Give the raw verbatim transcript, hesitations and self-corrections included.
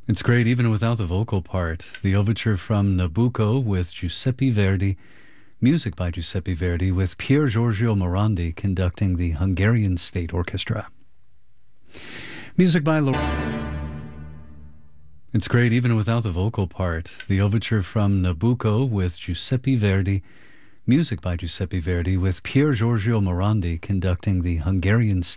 It's great even without the vocal part. The overture from Nabucco with Giuseppe Verdi, music by Giuseppe Verdi, with Pier Giorgio Morandi conducting the Hungarian State Orchestra. Music by Lor- It's great even without the vocal part. The overture from Nabucco with Giuseppe Verdi, music by Giuseppe Verdi, with Pier Giorgio Morandi conducting the Hungarian State